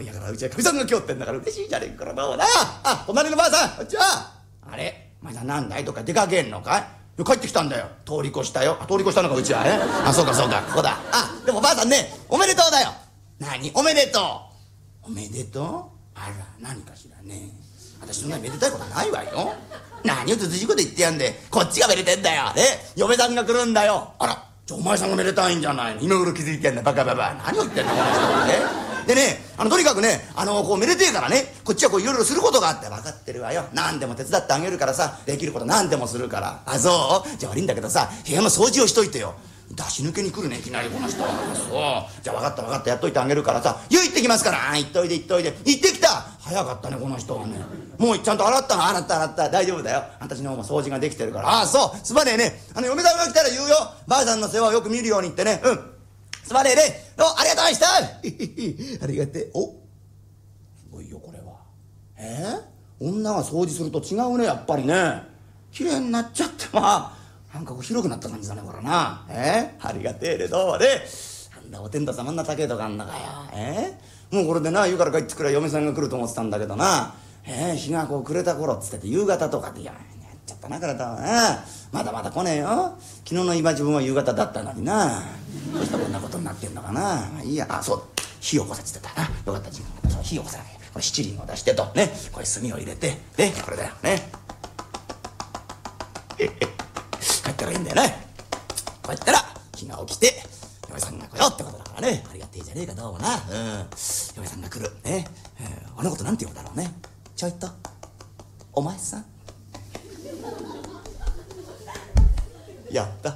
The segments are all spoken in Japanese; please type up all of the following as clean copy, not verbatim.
今夜からうちはかみさんが今日ってんだから嬉しいじゃねえからどうだ。隣のばあさんこんにちは。あれまだなんだいとか出かけんのかい。帰ってきたんだよ。通り越したよ。通り越したのかうちは。そうかそうかここだ。でもばあさんねおめでとうだよ。何おめでとう。おめでとう。あら何かしらね。私そんなにめでたいことないわよ。何をつつじいこと言ってやんでこっちがめでてんだよ。嫁さんが来るんだよ。あらお前さんがめでたいんじゃないの。今頃気づいてんだバカババ。何を言ってんだこの人でね。とにかくねこうめでてえからねこっちはこういろいろすることがあって分かってるわよ。何でも手伝ってあげるからさできること何でもするから。そうじゃあ悪いんだけどさ部屋の掃除をしといてよ。出し抜けに来るねいきなりこの人。そうじゃあ分かった分かったやっといてあげるからさ行ってきますから。行っといで行っといで。行ってきた。早かったねこの人はね。もうちゃんと洗ったの。洗った大丈夫だよ。私の方も掃除ができてるから。そうすまねえね。嫁さんが来たら言うよ。ばあさんの世話をよく見るようにってね。すまねえね。どうありがとうでしたありがてえ。すごいよこれは。女が掃除すると違うねやっぱりね。綺麗になっちゃってなんかこう広くなった感じだねこれな。ありがてえれどうね。なんだお天道様んな高えとかあんのかよ。もうこれでな湯から帰ってくれ嫁さんが来ると思ってたんだけどな。日がこう暮れた頃っつってて夕方とかでやっちゃったなこれと。まだまだ来ねえよ。昨日の今自分は夕方だったのにな。どうしてこんなことになってんのかな。いいやそうだ火を起こせっつってたな。よかった自分が火を起こさなきゃ。これ七輪を出してとねこれ炭を入れてこれだよね。帰ったらいいんだよね。こうやったら日が起きて嫁さんが来ようってことだからね。ありがてえじゃねえかどうもな。嫁さんが来るね。あのことなんて言うんだろうね。ちょいとお前さんやった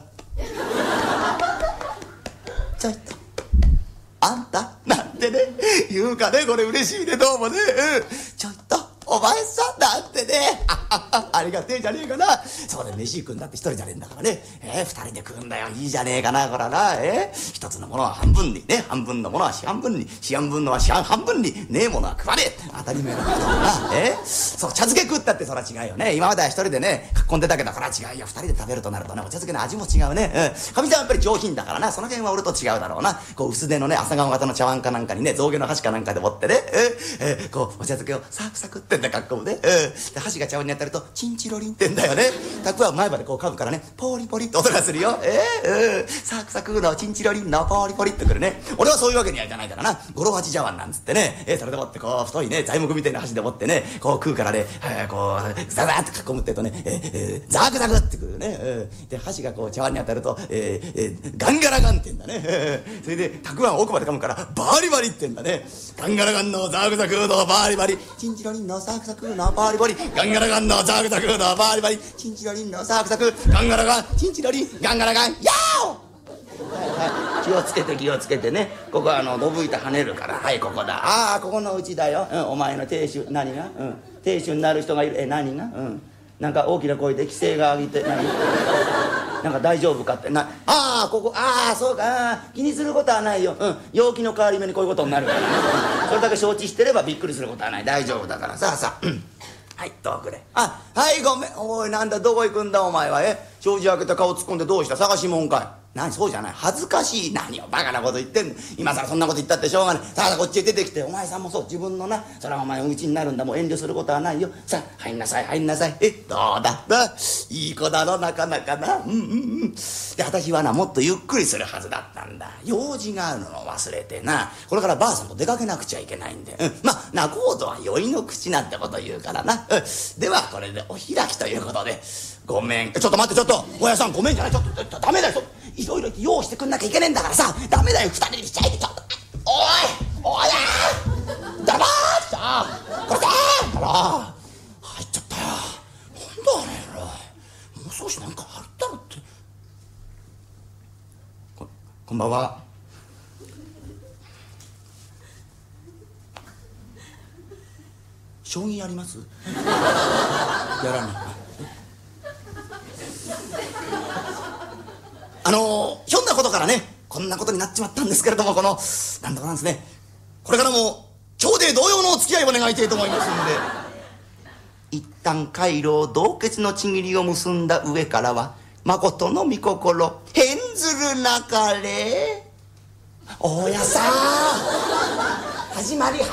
ちょいとあんたなんてね言うかね。これ嬉しいねどうもね。ちょいとお前さんなんてねありがてえじゃねえかな。そうだよ飯食うんだって一人じゃねえんだからね。二人で食うんだよ。いいじゃねえかなこらな。一つのものは半分にね半分のものは四半分に四半分のは四半分にねえものは食わねえ当たり前だからな。そう茶漬け食ったってそら違うよね。今までは一人でね囲んでたけどこれは違うよ。二人で食べるとなるとねお茶漬けの味も違うね。かみさんはやっぱり上品だからな。その辺は俺と違うだろうな。こう薄手のね朝顔型の茶碗かなんかにね象牙の箸かなんかで持ってねこうお茶漬けをサクサクってんだ格好でで箸が茶碗に当たるとチンチロリンってんだよね。たくあん前歯でこう噛むからねポリポリって音がするよ。サクサクのチンチロリンのポリポリってくるね。俺はそういうわけにはいかないからな。五郎八茶碗なんつってねそれでもってこう太いね材木みたいな箸でもってねこう食うからねこうザザーって囲むってとねザクザクってくるね。で箸がこう茶碗に当たるとガンガラガンってんだね。それでたくあん奥まで噛むからバリバリってんだね。ガンガラガンのザクザクのバリバリチンチロリンのサクサクのバリバリガンガラガンのザクザクのバリバリチンチロリンのサクサクガンガラガンチンチロリンガンガラガンヤー気をつけて気をつけてね。ここはどぶいて跳ねるからここだ。ここのうちだよ。お前の亭主何が亭主になる人がいる。何がなんか大きな声で規制が上げてなんか大丈夫かってここそうか気にすることはないよ。陽気の変わり目にこういうことになるからそれだけ承知してればびっくりすることはない。大丈夫だからさはいどうくれ。ごめん。おいなんだどこ行くんだお前は。障子開けて顔突っ込んでどうした探しもんかい。何そうじゃない恥ずかしい。何をバカなこと言ってんの。今さらそんなこと言ったってしょうがない。さあこっちへ出てきてお前さんもそう自分のなそれはお前お家になるんだもう遠慮することはないよ。さあ入んなさい入んなさい。どうだいい子だろなかなかな。で私はなもっとゆっくりするはずだったんだ。用事があるのを忘れてなこれからばあさんと出かけなくちゃいけないんで仲人は酔いの口なんてこと言うからな。ではこれでお開きということでごめん。ちょっと待ってちょっとおやさんごめんじゃない。ちょっとダメだよ。いろいろ用意してくんなきゃいけねえんだからさダメだよ。二人でしちゃいでちょっとおいだばーさこれだ入っちゃったよ。なんだあれもう少しなんか入ったろって。こんばんは。将棋やりますやらない。ひょんなことからねこんなことになっちまったんですけれどもなんとかなんですねこれからも兄弟同様のお付き合いを願いたいと思いますんで一旦回路同穴のちぎりを結んだ上からは誠の御心変ずるなかれ。大家さん始まり